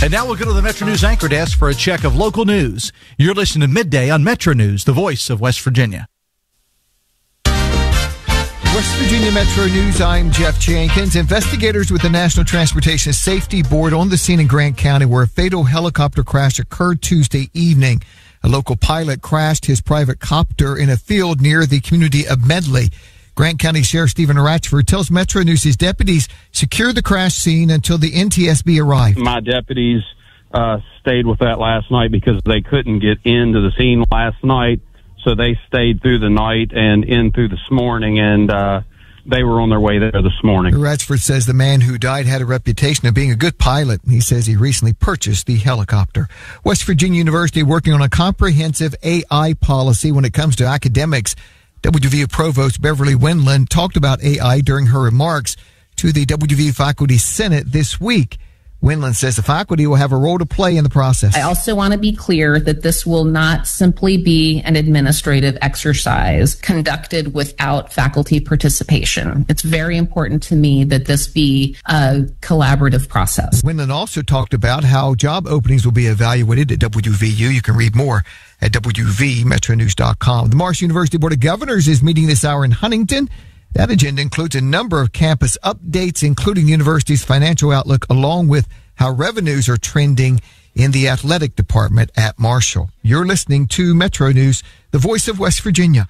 And now we'll go to the Metro News anchor desk for a check of local news. You're listening to Midday on Metro News, the voice of West Virginia. West Virginia Metro News, I'm Jeff Jenkins. Investigators with the National Transportation Safety Board on the scene in Grant County where a fatal helicopter crash occurred Tuesday evening. A local pilot crashed his private copter in a field near the community of Medley. Grant County Sheriff Stephen Ratchford tells Metro News his deputies secured the crash scene until the NTSB arrived. My deputies stayed with that last night because they couldn't get into the scene last night. So they stayed through the night and in through this morning, and they were on their way there this morning. Ratchford says the man who died had a reputation of being a good pilot. He says he recently purchased the helicopter. West Virginia University working on a comprehensive AI policy when it comes to academics. WVU Provost Beverly Wendland talked about AI during her remarks to the WVU Faculty Senate this week. Wendland says the faculty will have a role to play in the process. I also want to be clear that this will not simply be an administrative exercise conducted without faculty participation. It's very important to me that this be a collaborative process. Wendland also talked about how job openings will be evaluated at WVU. You can read more at WVMetroNews.com. The Marshall University Board of Governors is meeting this hour in Huntington. That agenda includes a number of campus updates, including the university's financial outlook, along with how revenues are trending in the athletic department at Marshall. You're listening to Metro News, the voice of West Virginia.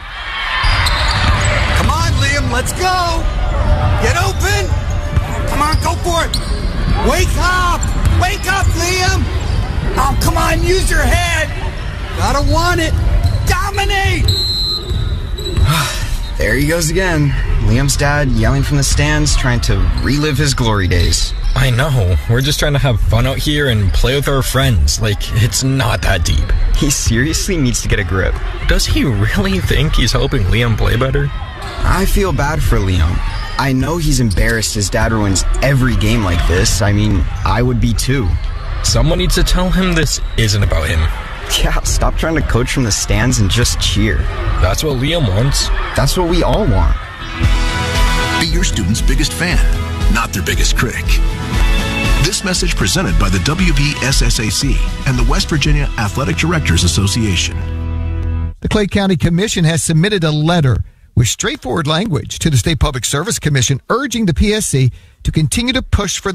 Come on, Liam, let's go. Get open. Come on, go for it. Wake up. Wake up, Liam. Oh, come on, use your head. Gotta want it. Dominate. There he goes again. Liam's dad yelling from the stands, trying to relive his glory days. I know. We're just trying to have fun out here and play with our friends. Like, it's not that deep. He seriously needs to get a grip. Does he really think he's helping Liam play better? I feel bad for Liam. I know he's embarrassed his dad ruins every game like this. I mean, I would be too. Someone needs to tell him this isn't about him. Yeah, stop trying to coach from the stands and just cheer. That's what Liam wants. That's what we all want. Be your student's biggest fan, not their biggest critic. This message presented by the WVSSAC and the West Virginia Athletic Directors Association. The Clay County Commission has submitted a letter with straightforward language to the State Public Service Commission urging the PSC to continue to push for the